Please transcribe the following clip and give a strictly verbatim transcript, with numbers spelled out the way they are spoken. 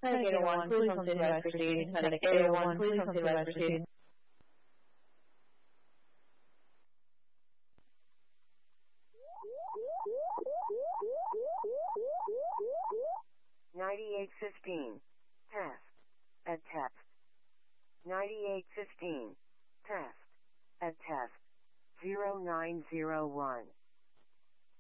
Medic eight oh one, please don't say device proceed. Medic eight oh one, please don't say device proceed. ninety-eight fifteen. Test. At test. ninety-eight fifteen. Test. At test. zero nine zero one.